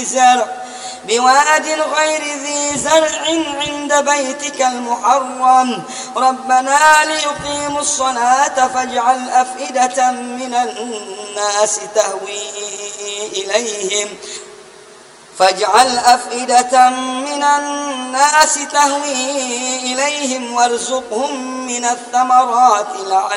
بواد غير ذي زرع عند بيتك المحرم ربنا ليقيموا الصلاة فاجعل أفئدة من الناس تهوي إليهم وارزقهم من الثمرات